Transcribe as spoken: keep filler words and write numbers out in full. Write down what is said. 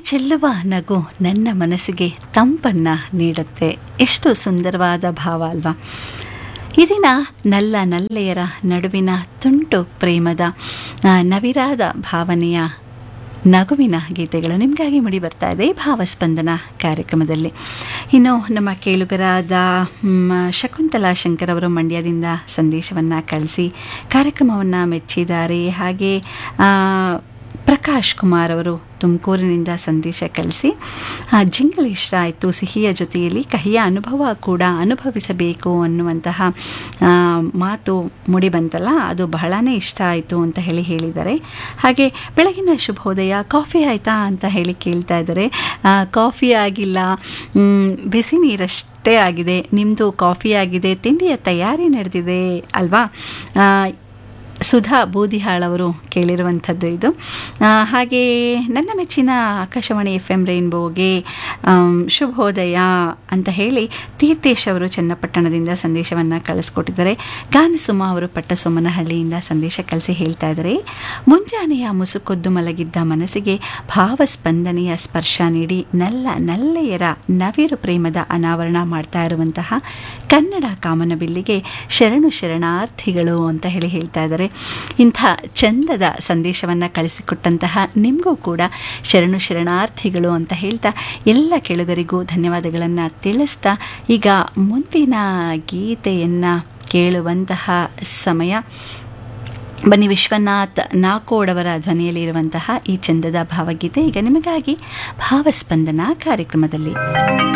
ಚೆಲ್ಲುವ ನಗು ನನ್ನ ಮನಸ್ಸಿಗೆ ತಂಪನ್ನು ನೀಡುತ್ತೆ. ಎಷ್ಟು ಸುಂದರವಾದ ಭಾವ ಅಲ್ವಾ. ಈ ದಿನ ನಲ್ಲ ನಲ್ಲೆಯರ ನಡುವಿನ ತುಂಟು ಪ್ರೇಮದ ಆ, ನವಿರಾದ ಭಾವನೆಯ ನಗುವಿನ ಗೀತೆಗಳು ನಿಮಗಾಗಿ ಮೂಡಿ ಬರ್ತಾ ಇದೆ ಈ ಭಾವಸ್ಪಂದನ ಕಾರ್ಯಕ್ರಮದಲ್ಲಿ. ಇನ್ನು ನಮ್ಮ ಕೇಳುಗರಾದ ಮ್, ಶಕುಂತಲಾ ಶಂಕರ್ ಅವರು ಮಂಡ್ಯದಿಂದ ಸಂದೇಶವನ್ನು ಕಳಿಸಿ ಕಾರ್ಯಕ್ರಮವನ್ನು ಮೆಚ್ಚಿದ್ದಾರೆ. ಹಾಗೆ ಆ, ಪ್ರಕಾಶ್ ಕುಮಾರ್ ಅವರು ತುಮಕೂರಿನಿಂದ ಸಂದೇಶ ಕಳಿಸಿ ಜಿಂಗಲ್ ಇಷ್ಟ ಆಯಿತು, ಸಿಹಿಯ ಜೊತೆಯಲ್ಲಿ ಕಹಿಯ ಅನುಭವ ಕೂಡ ಅನುಭವಿಸಬೇಕು ಅನ್ನುವಂತಹ ಆ, ಮಾತು ಮೂಡಿ ಬಂತಲ್ಲ, ಅದು ಬಹಳನೇ ಇಷ್ಟ ಆಯಿತು ಅಂತ ಹೇಳಿ ಹೇಳಿದ್ದಾರೆ. ಹಾಗೆ ಬೆಳಗಿನ ಶುಭೋದಯ, ಕಾಫಿ ಆಯಿತಾ ಅಂತ ಹೇಳಿ ಕೇಳ್ತಾ ಇದ್ದಾರೆ. ಆ, ಕಾಫಿ ಆಗಿಲ್ಲ, ಮ್, ಬಿಸಿ ನೀರಷ್ಟೇ ಆಗಿದೆ. ನಿಮ್ಮದು ಕಾಫಿ ಆಗಿದೆ, ತಿಂಡಿಯ ತಯಾರಿ ನಡೆದಿದೆ ಅಲ್ವಾ. ಆ, ಸುಧಾ ಬೂದಿಹಾಳ್ ಅವರು ಕೇಳಿರುವಂಥದ್ದು ಇದು. ಆ, ಹಾಗೆ ನನ್ನ ಮೆಚ್ಚಿನ ಆಕಾಶವಾಣಿ ಎಫ್ ಎಮ್ ರೈನ್ಬೋಗೆ ಆಮ್, ಶುಭೋದಯ ಅಂತ ಹೇಳಿ ತೀರ್ಥೇಶ್ ಅವರು ಚನ್ನಪಟ್ಟಣದಿಂದ ಸಂದೇಶವನ್ನು ಕಳಿಸ್ಕೊಟ್ಟಿದ್ದಾರೆ. ಗಾನಸುಮ ಅವರು ಪಟ್ಟಸೊಮ್ಮನಹಳ್ಳಿಯಿಂದ ಸಂದೇಶ ಕಳಿಸಿ ಹೇಳ್ತಾ ಇದ್ದಾರೆ, ಮುಂಜಾನೆಯ ಮುಸುಕೊದ್ದು ಮಲಗಿದ್ದ ಮನಸ್ಸಿಗೆ ಭಾವಸ್ಪಂದನೆಯ ಸ್ಪರ್ಶ ನೀಡಿ ನಲ್ಲ ನಲ್ಲೆಯರ ನವಿರು ಪ್ರೇಮದ ಅನಾವರಣ ಮಾಡ್ತಾ ಇರುವಂತಹ ಕನ್ನಡ ಕಾಮನಬಿಲ್ಲಿಗೆ ಶರಣು ಶರಣಾರ್ಥಿಗಳು ಅಂತ ಹೇಳಿ ಹೇಳ್ತಾ ಇದ್ದಾರೆ. ಇಂಥ ಚಂದದ ಸಂದೇಶವನ್ನು ಕಳಿಸಿಕೊಟ್ಟಂತಹ ನಿಮಗೂ ಕೂಡ ಶರಣು ಶರಣಾರ್ಥಿಗಳು ಅಂತ ಹೇಳ್ತಾ ಎಲ್ಲ ಕೇಳುಗರಿಗೂ ಧನ್ಯವಾದಗಳನ್ನು ತಿಳಿಸ್ತಾ ಈಗ ಮುಂದಿನ ಗೀತೆಯನ್ನು ಕೇಳುವಂತಹ ಸಮಯ. ಬನ್ನಿ, ವಿಶ್ವನಾಥ್ ನಾಕೋಡವರ ಧ್ವನಿಯಲ್ಲಿ ಇರುವಂತಹ ಈ ಚಂದದ ಭಾವಗೀತೆ ಈಗ ನಿಮಗಾಗಿ ಭಾವಸ್ಪಂದನ ಕಾರ್ಯಕ್ರಮದಲ್ಲಿ.